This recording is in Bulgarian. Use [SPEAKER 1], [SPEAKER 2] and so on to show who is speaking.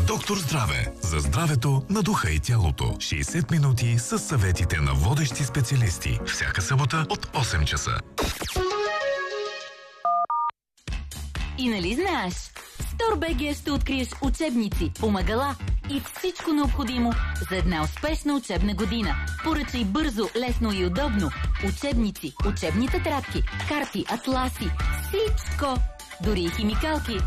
[SPEAKER 1] Доктор Здраве. За здравето на духа и тялото. 60 минути с съветите на водещи специалисти. Всяка събота от 8 часа.
[SPEAKER 2] И нали знаеш? В StoreBG ще откриеш учебници, помагала и всичко необходимо за една успешна учебна година. Поръчай бързо, лесно и удобно. Учебници, учебни тетрадки, карти, атласи, всичко! Дори и химикалки